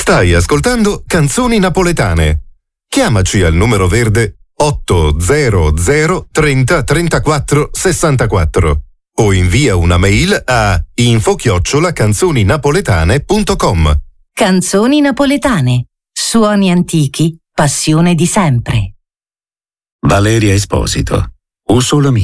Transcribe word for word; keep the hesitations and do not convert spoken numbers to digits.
Stai ascoltando Canzoni Napoletane. Chiamaci al numero verde otto zero zero trenta trentaquattro sessantaquattro o invia una mail a info chiocciola canzoninapoletane punto com. Canzoni Napoletane. Suoni antichi, passione di sempre. Valeria Esposito. Un solo amico.